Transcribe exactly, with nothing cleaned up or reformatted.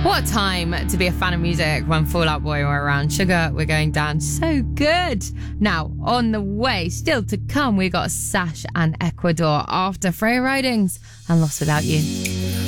What a time to be a fan of music when Fall Out Boy were around. Sugar, we're going down so good. Now, on the way, still to come, we got Sash and Ecuador after Freya Ridings and Lost Without You.